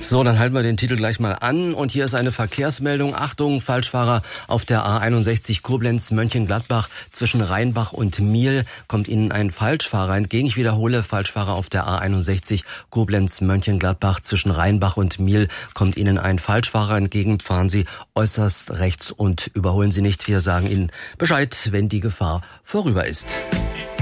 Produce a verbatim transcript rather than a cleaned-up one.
So, dann halten wir den Titel gleich mal an. Und hier ist eine Verkehrsmeldung. Achtung, Falschfahrer auf der A einundsechzig Koblenz-Mönchengladbach zwischen Rheinbach und Miel. Kommt Ihnen ein Falschfahrer entgegen. Ich wiederhole, Falschfahrer auf der A einundsechzig Koblenz-Mönchengladbach zwischen Rheinbach und Miel. Kommt Ihnen ein Falschfahrer entgegen, fahren Sie äußerst rechts und überholen Sie nicht. Wir sagen Ihnen Bescheid, wenn die Gefahr vorüber ist.